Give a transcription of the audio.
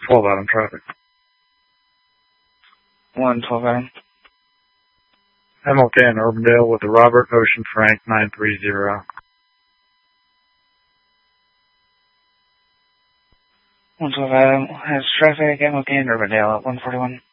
12 Adam traffic. 112 Adam. MLK in Urbandale with the Robert Ocean Frank 930. 112 Adam has traffic MLK in Urbandale at 141.